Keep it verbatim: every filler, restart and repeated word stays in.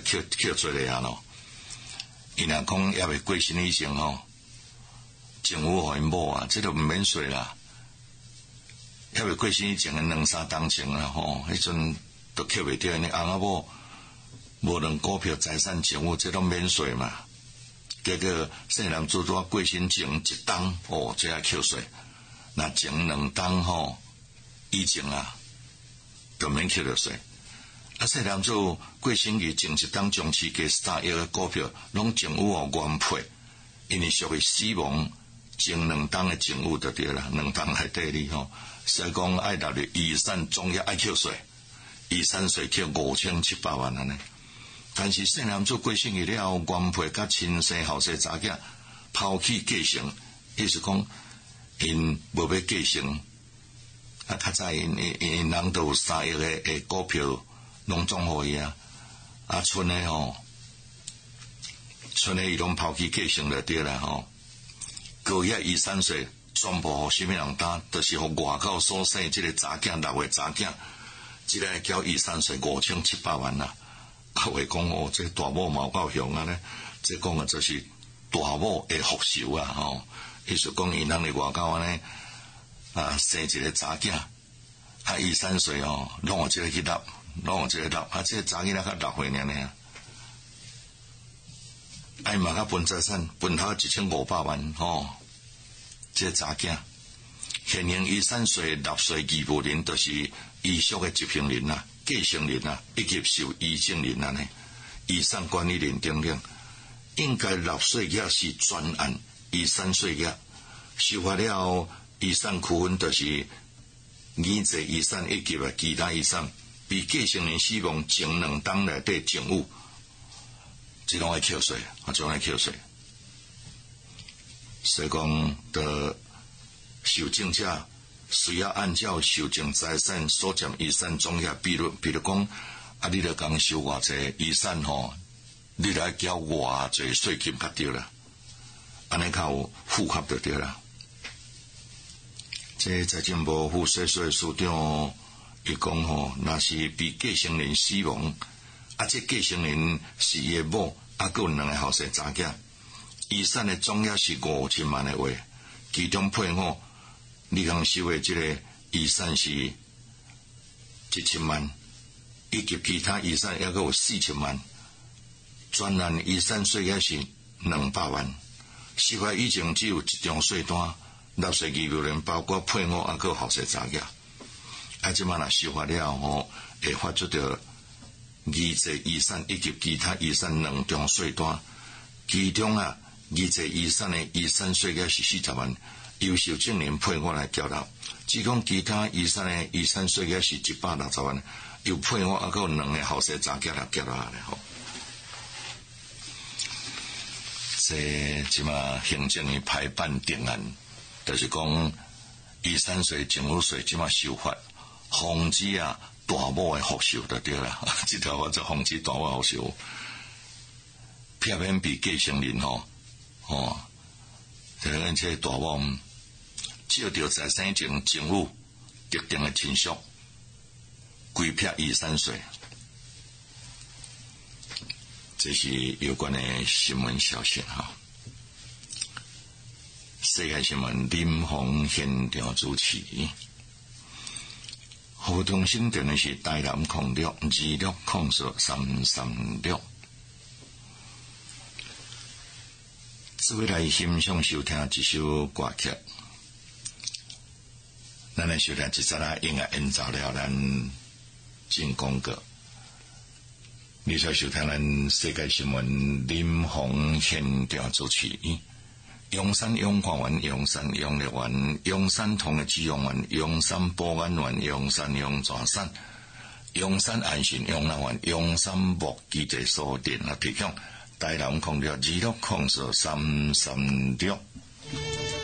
扣扣做咧啊咯。伊若讲也未过身以前吼，政府互因某啊，这都毋免说啦。也未过身以前诶两三当前啦吼，迄阵都扣袂着，你翁仔某无论股票、财产、政府，这都免税嘛。结果细男做做过身前一当哦，这也扣税。那前两当吼，以前啊，都免扣着税。啊，细男做过身期前一当将市价三亿诶股票，拢政府哦原配，因为属于死亡前两当诶政府就对啦，两当内底哩吼，所以讲爱纳入遗产总额爱扣税，遗产税扣五千七百万安尼。但是细男做过身期了后，原配甲亲生后生查囝抛弃继承，意思讲因无要继承，啊，较早因因因人都有三亿诶诶股票。拢总互伊啊，啊，剩诶吼，剩诶伊拢抛弃继承就对啦吼。高额遗产税全部互啥物人担？就是互外口所生即个查囝六个查囝，即个交遗产税五千七百万啦。啊，话讲哦，这大某嘛有够凶啊咧，这讲诶就是大某诶复仇啊吼。意思讲因人伫外口安尼啊生一个查囝，啊遗产税哦，拢有即个去纳。拢有一个纳，啊，这个查囡仔较六岁尔尔，哎嘛，较分财产，分头一千五百万吼，这个查囝，现行遗产税纳税义务人，就是遗属的执行人啊、继承人啊，以及受遗赠人啊呢，遗产管理人等等，应该纳税额是专案遗产税额，修法了后，遗产区分就是拟制遗产以及啊其他遗产。比继承人死亡前两当内底政务，即拢爱扣税，啊，种爱扣税。所以讲，的受赠者需要按照受赠财产所占遗产总额比率，比如讲，啊，你著讲收偌济遗产吼，你著爱缴偌济税金较对啦，安尼较有符合就对啦。这财政部赋税税署长。伊讲吼，若是比继承人死亡，啊，这继承人是伊诶某，啊，佮有两个后生查囝，遗产诶总额是五千万诶话，其中配偶你讲收诶即个遗产是一千万，以及其他遗产还佮有四千万，专案遗产税额是两百万，司法以前只有一张税单，纳税义务人包括配偶啊，佮后生查囝。啊，即摆若修法了吼，会发出着拟制遗产以及其他遗产两张税单，其中啊，拟制遗产的遗产税额是四十万，由受赠人配偶来缴纳；只讲其他遗产的遗产税额是一百六十万，由配偶啊，佮两个后生查囝来缴纳咧吼。这即摆行政院排办定案，就是讲遗产税、政府税即摆修法。防止啊大某诶复仇就对啦，这条法则防止大某复仇，偏偏比继承人吼，哦，就咱这大某照着财产前政府特定诶亲属规撇遗产税，这是有关诶新闻消息哈。世界新闻林鸿现场主持。互通新电的是台南控六二六控数三三六。这位来欣赏收听一首歌曲，咱来收听一则啦音乐演奏了，咱进广告。你再收听咱世界新闻林鸿现场主持。阳山永矿园、阳山永乐园、阳山同的基用园、阳山保安园、阳山永泉山、阳山安信永乐园、阳山木基地所店啊，提供台南控六二六控数三三六。